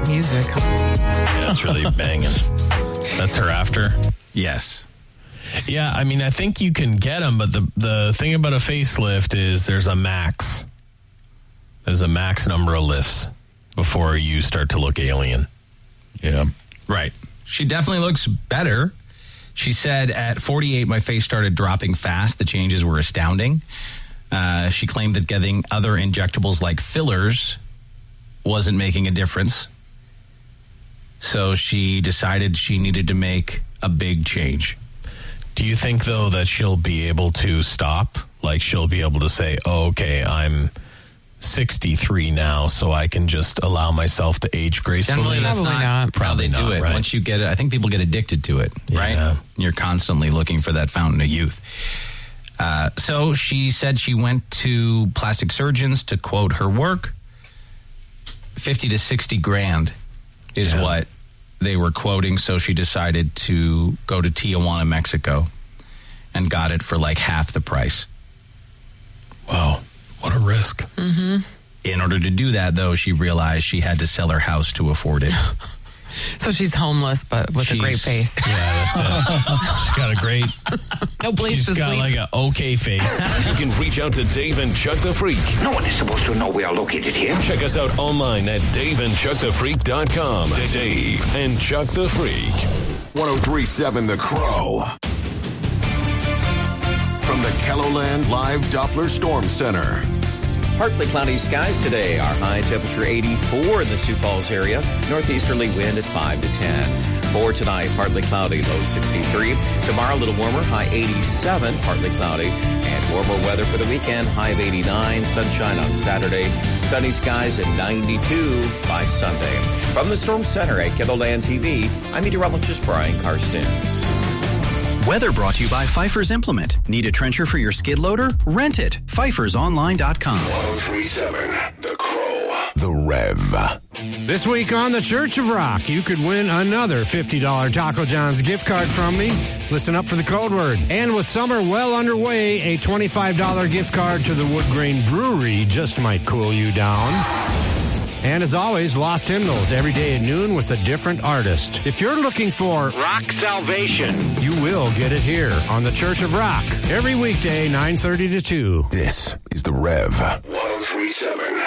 music. Yeah, it's really banging. That's her after? Yes. Yeah, I mean, I think you can get them, but the thing about a facelift is there's a max. There's a max number of lifts before you start to look alien. Yeah. Right. She definitely looks better. She said, at 48, my face started dropping fast. The changes were astounding. She claimed that getting other injectables like fillers wasn't making a difference. So she decided she needed to make a big change. Do you think, though, that she'll be able to stop? Like, she'll be able to say, oh, okay, I'm 63 now, so I can just allow myself to age gracefully? Generally, that's Probably not. how they do it. Right? Once you get it, I think people get addicted to it, right? Yeah. You're constantly looking for that fountain of youth. So she said she went to plastic surgeons to quote her work. 50 to 60 grand is what they were quoting. So she decided to go to Tijuana, Mexico, and got it for like half the price. Wow, what a risk. Mm-hmm. In order to do that, though, she realized she had to sell her house to afford it. So she's homeless, but with a great face. Yeah, that's it. She's got a great... No place She's to got sleep. like an okay face. You can reach out to Dave and Chuck the Freak. No one is supposed to know we are located here. Check us out online at daveandchuckthefreak.com. Dave and Chuck the Freak. 103.7 The Crow. From the KELOLAND Live Doppler Storm Center. Partly cloudy skies today. Our high temperature 84 in the Sioux Falls area. Northeasterly wind at 5 to 10. For tonight, partly cloudy, low 63. Tomorrow, a little warmer, high 87, partly cloudy. And warmer weather for the weekend, high of 89. Sunshine on Saturday. Sunny skies at 92 by Sunday. From the Storm Center at KELOLAND TV, I'm meteorologist Brian Karstens. Weather brought to you by Pfeiffer's Implement. Need a trencher for your skid loader? Rent it. PfeiffersOnline.com. 103.7 The Crow. The Rev. This week on the Church of Rock, you could win another $50 Taco John's gift card from me. Listen up for the code word. And with summer well underway, a $25 gift card to the Wood Grain Brewery just might cool you down. And as always, Lost Hymnals every day at noon with a different artist. If you're looking for rock salvation, you will get it here on the Church of Rock. Every weekday, 9:30 to 2. This is The Rev. 103.7